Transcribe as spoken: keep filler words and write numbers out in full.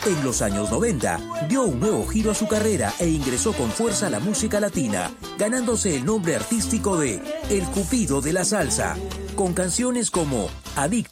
En los años noventa, dio un nuevo giro a su carrera e ingresó con fuerza a la música latina, ganándose el nombre artístico de El Cupido de la Salsa, con canciones como Adicto